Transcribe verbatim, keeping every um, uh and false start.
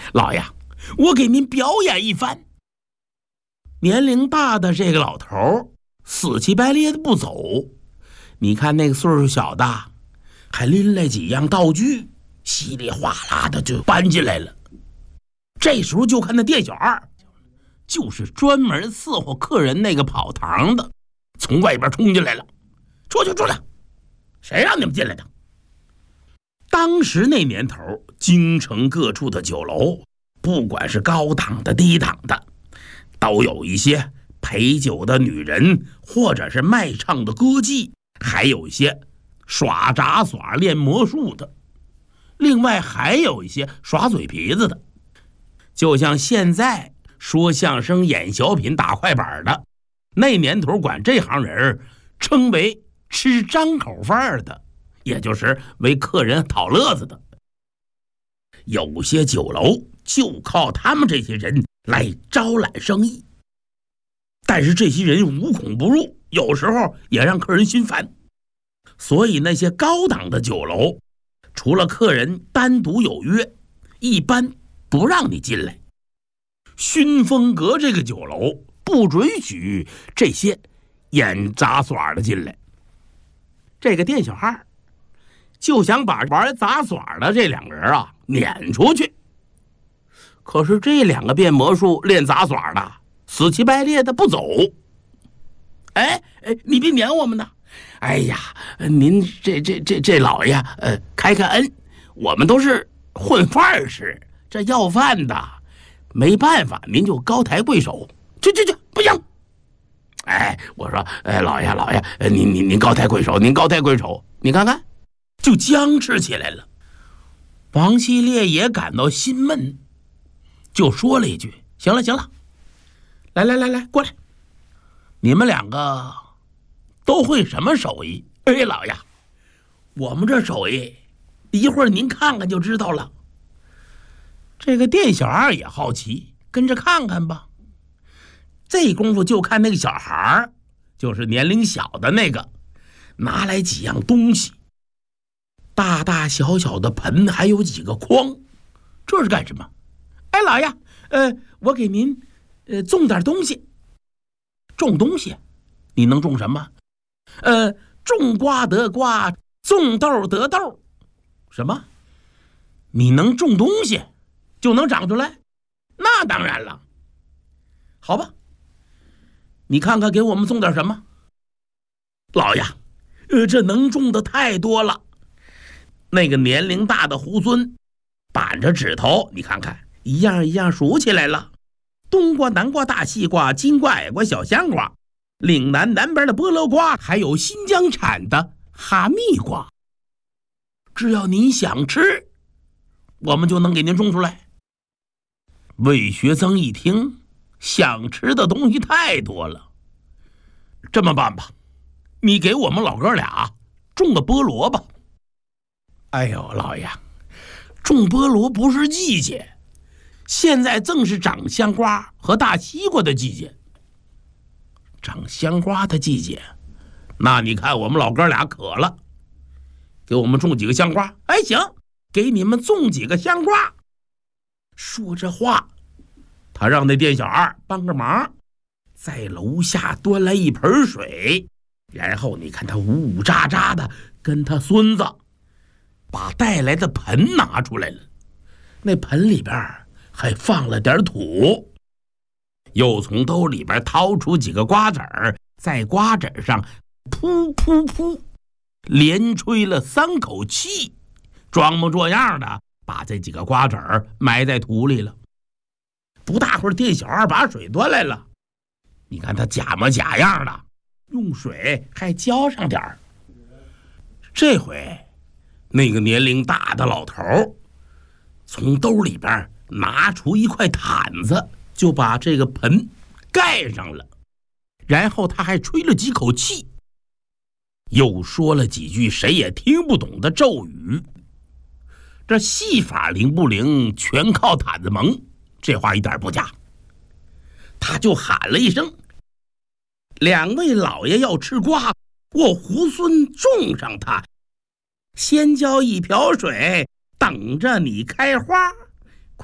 老爷，我给您表演一番。年龄大的这个老头死乞白咧的不走，你看那个岁数小的还拎来几样道具，稀里哗啦的就搬进来了。这时候就看那店小二，就是专门伺候客人那个跑堂的，从外边冲进来了。出去出去，谁让你们进来的？当时那年头，京城各处的酒楼，不管是高档的低档的，都有一些陪酒的女人，或者是卖唱的歌妓，还有一些耍杂耍练魔术的，另外还有一些耍嘴皮子的。就像现在说相声演小品打快板的，那年头管这行人称为吃张口饭的，也就是为客人讨乐子的。有些酒楼就靠他们这些人来招揽生意，但是这些人无孔不入，有时候也让客人心烦。所以那些高档的酒楼，除了客人单独有约，一般不让你进来。熏风阁这个酒楼不准许这些演杂耍的进来。这个店小二就想把玩杂耍的这两个人啊撵出去，可是这两个变魔术练杂耍的死乞白咧的不走。哎哎，你别撵我们呐！哎呀，您这这这这老爷，呃，开开恩，我们都是混饭吃，这要饭的，没办法，您就高抬贵手。去去去，不行！哎，我说，哎，老爷老爷，您您您高抬贵手，您高抬贵手，你看看，就僵持起来了。王希烈也感到心闷，就说了一句：“行了行了，来来来来，过来，你们两个都会什么手艺？”哎，老爷，我们这手艺，一会儿您看看就知道了。这个店小二也好奇，跟着看看吧。这功夫就看那个小孩，就是年龄小的那个，拿来几样东西，大大小小的盆，还有几个筐，这是干什么？哎，老爷，呃，我给您，呃，种点东西。种东西？你能种什么？呃，种瓜得瓜，种豆得豆。什么？你能种东西，就能长出来？那当然了。好吧，你看看给我们种点什么？老爷，呃，这能种的太多了。那个年龄大的猢狲板着指头，你看看，一样一样数起来了。冬瓜、南瓜、大西瓜、金瓜、矮瓜、小香瓜，岭南南边的菠萝瓜，还有新疆产的哈密瓜。只要您想吃，我们就能给您种出来。魏学增一听，想吃的东西太多了。这么办吧，你给我们老哥俩种个菠萝吧。哎呦，老爷，种菠萝不是季节，现在正是长香瓜和大西瓜的季节。长香瓜的季节，那你看我们老哥俩渴了，给我们种几个香瓜。哎，行，给你们种几个香瓜。说这话，他让那店小二帮个忙，在楼下端来一盆水，然后你看他呜呜喳喳的跟他孙子把带来的盆拿出来了，那盆里边还放了点土，又从兜里边掏出几个瓜子儿，在瓜子上噗噗噗连吹了三口气，装模作样的把这几个瓜子儿埋在土里了。不大会儿，店小二把水端来了，你看他假模假样的，用水还浇上点儿。这回那个年龄大的老头从兜里边拿出一块毯子，就把这个盆盖上了，然后他还吹了几口气，又说了几句谁也听不懂的咒语。这戏法灵不灵，全靠毯子蒙，这话一点不假。他就喊了一声：“两位老爷要吃瓜，我猢狲种上它，先浇一瓢水，等着你开花。”